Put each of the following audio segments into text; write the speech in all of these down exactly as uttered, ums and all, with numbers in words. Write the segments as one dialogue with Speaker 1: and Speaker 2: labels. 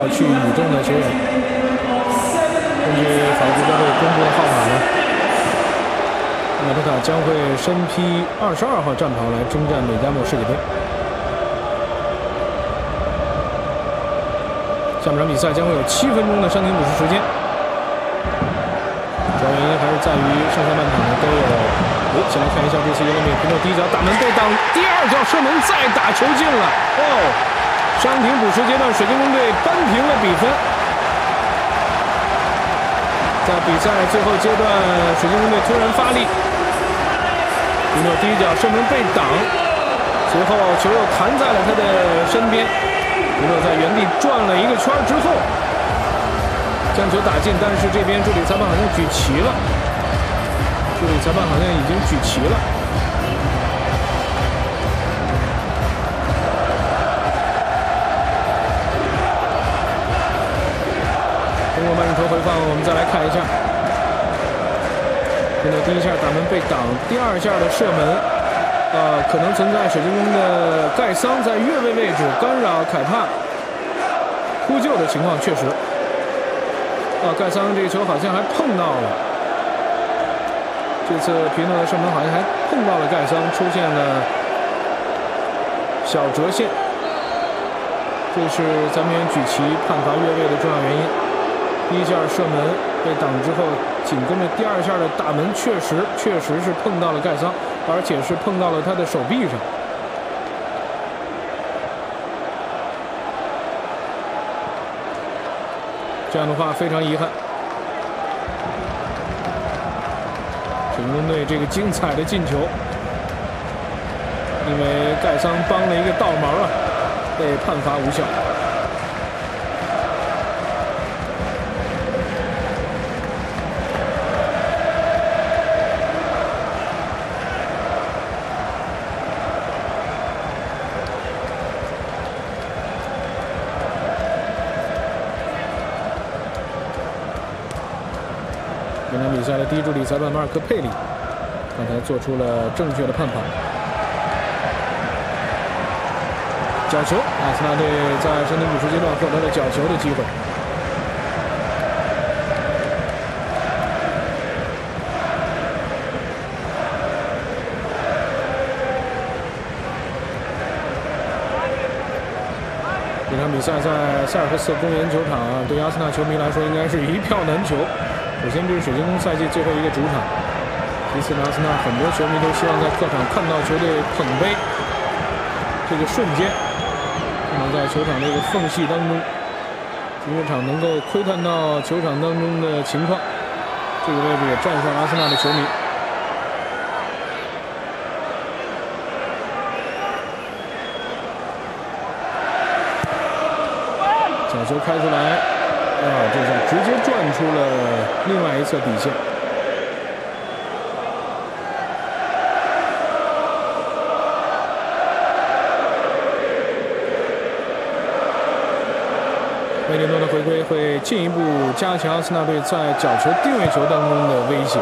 Speaker 1: 去与众的球员。根据法国国家队公布的号码呢，马特塔将会身披二十二号战袍来征战美加墨世界杯。下半场比赛将会有七分钟的伤停补时时间，主要原因还是在于上下半场呢都有。哎，先来看一下这次尤文米皮诺第一脚打门被挡，第二脚射门再打球进了。哦，伤停补时阶段，水晶宫队扳平了比分。在比赛最后阶段，水晶宫队突然发力，皮诺第一脚射门被挡，随后球又弹在了他的身边。皮诺在原地转了一个圈之后，将球打进，但是这边助理裁判好像举旗了，助理裁判好像已经举旗了。通过慢镜头回放，我们再来看一下，皮诺第一下打门被挡，第二下的射门。呃，可能存在水晶宫的盖桑在越位位置干扰凯帕扑救的情况，确实。啊，盖桑这个球好像还碰到了，这次皮诺的射门好像还碰到了盖桑，出现了小折线，这是裁判员举旗判罚越位的重要原因。第一下射门被挡之后，紧跟着第二下的大门确实确实是碰到了盖桑，而且是碰到了他的手臂上。这样的话非常遗憾，水晶宫队这个精彩的进球，因为盖桑帮了一个倒忙啊，被判罚无效。本场比赛的第一助理裁判马尔科佩里刚才做出了正确的判罚。角球，阿森纳队在伤停补时阶段获得了角球的机会。这场比赛在塞尔克斯公园球场啊，对阿森纳球迷来说应该是一票难求。首先，这是水晶宫赛季最后一个主场。其次呢，阿森纳很多球迷都希望在客场看到球队捧杯这个瞬间，能在球场这个缝隙当中，停车场能够窥探到球场当中的情况。这个位置也站上阿森纳的球迷。角球开出来。啊，这下直接转出了另外一侧底线。梅里诺的回归会进一步加强阿森纳队在角球定位球当中的威胁。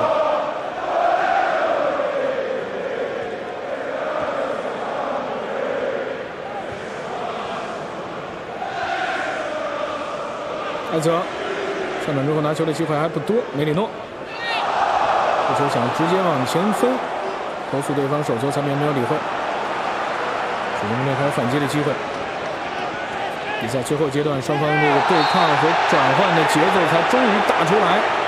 Speaker 1: 埃泽上场之后拿球的机会还不多，梅里诺这球想直接往前分，投诉对方手球，裁判员没有理会。水晶宫队还有反击的机会。比赛最后阶段，双方这个对抗和转换的节奏才终于打出来。